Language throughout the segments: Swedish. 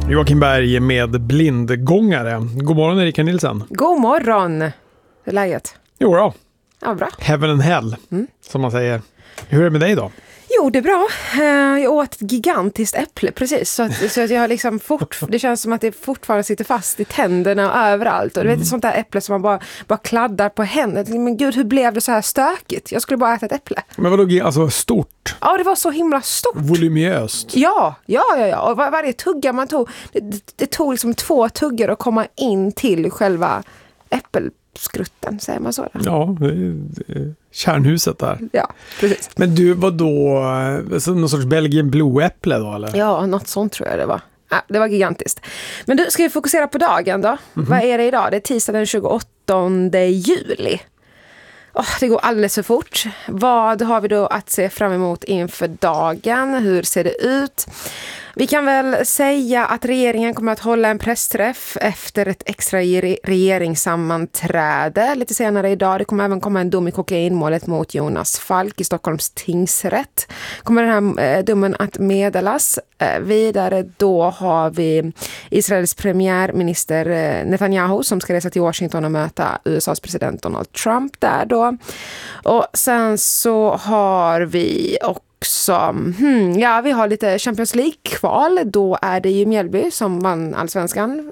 Joakim Berg med blindgångare. God morgon Erika Nilsson. God morgon. Hur är läget? Jo då. Ja, bra. Heaven and hell, som man säger. Hur är det med dig då? Jo, det är bra. Jag åt ett gigantiskt äpple, precis. Så att jag har liksom det känns som att det fortfarande sitter fast i tänderna och överallt. Och du vet, ett sånt där äpple som man bara kladdar på händerna. Men gud, hur blev det så här stökigt? Jag skulle bara äta ett äpple. Men vadå, alltså stort? Ja, det var så himla stort. Voluminöst? Ja. Och varje tugga man tog, det tog liksom 2 tuggor att komma in till själva äppelskrutten, säger man så där? Ja, kärnhuset där. Ja, precis. Men du, vadå? Någon sorts Belgian Blue-äpple då, eller? Ja, något sånt tror jag det var. Ja, det var gigantiskt. Men du, ska vi fokusera på dagen då? Vad är det idag? Det är tisdag den 28 juli. Det går alldeles för fort. Vad har vi då att se fram emot inför dagen? Hur ser det ut? Vi kan väl säga att regeringen kommer att hålla en pressträff efter ett extra regeringssammanträde lite senare idag. Det kommer även komma en dom i kokainmålet mot Jonas Falk i Stockholms tingsrätt. Kommer den här domen att meddelas. Vidare då har vi Israels premiärminister Netanyahu som ska resa till Washington och möta USAs president Donald Trump där då. Och sen så har vi vi har lite Champions League-kval. Då är det ju Mjällby som vann Allsvenskan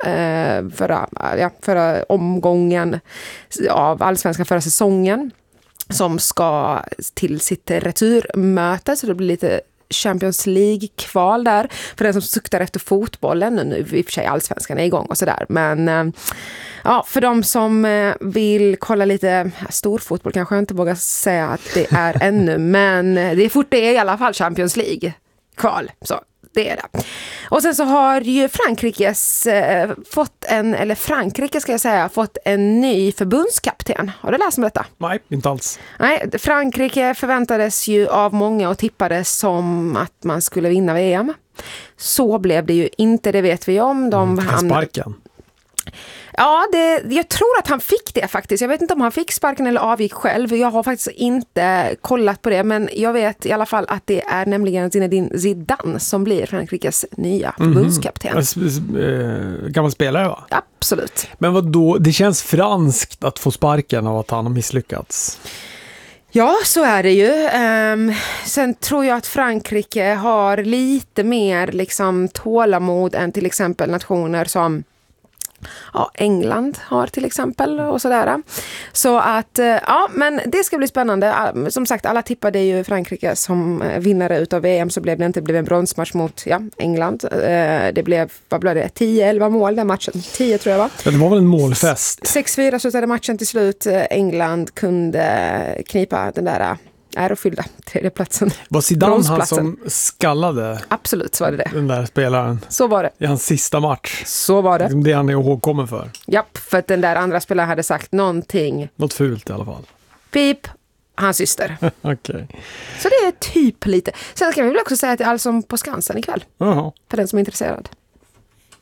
förra omgången av Allsvenskan förra säsongen, som ska till sitt returmöte, så det blir lite Champions League-kval där för den som suktar efter fotbollen. Nu i och för sig Allsvenskan är igång och sådär, men för de som vill kolla lite storfotboll kanske jag inte vågar säga att det är ännu, men det är i alla fall Champions League-kval, så det är det. Och sen så har ju Frankrike fått en ny förbundskapten. Har du läst om detta? Nej, inte alls. Nej, Frankrike förväntades ju av många och tippades som att man skulle vinna VM. Så blev det ju inte, det vet vi om. Sparken. Ja, jag tror att han fick det faktiskt. Jag vet inte om han fick sparken eller avgick själv. Jag har faktiskt inte kollat på det, men jag vet i alla fall att det är nämligen Zinedine Zidane som blir Frankrikes nya förbundskapten. Gammal spelare, va? Absolut. Men vadå, det känns franskt att få sparken av att han har misslyckats. Ja, så är det ju. Sen tror jag att Frankrike har lite mer liksom tålamod än till exempel nationer som England har till exempel och sådär. Så att, men det ska bli spännande. Som sagt, alla tippade ju Frankrike som vinnare utav VM, så blev det inte. Det blev en bronsmatch mot England. Det blev, 10-11 mål den matchen. 10 tror jag var. Ja, det var väl en målfest. 6-4 slutade matchen till slut. England kunde knipa den där ärofyllda tredjeplatsen. Var Zidane han som skallade? Absolut, så var det. Den där spelaren. Så var det. I hans sista match. Så var det. Det han är ihågkommen för. Japp, för att den där andra spelaren hade sagt någonting. Något fult i alla fall. Pip, hans syster. Okej. Så det är typ lite. Sen kan vi väl också säga att det är Allsång på Skansen ikväll. Jaha. För den som är intresserad.